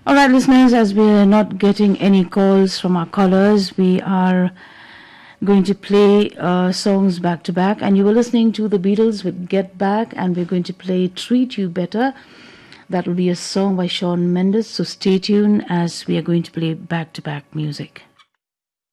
All right, listeners, as we are not getting any calls from our callers, we are going to play songs back to back. And you were listening to the Beatles with Get Back, and we're going to play Treat You Better. That will be a song by Shawn Mendes. So stay tuned as we are going to play back to back music.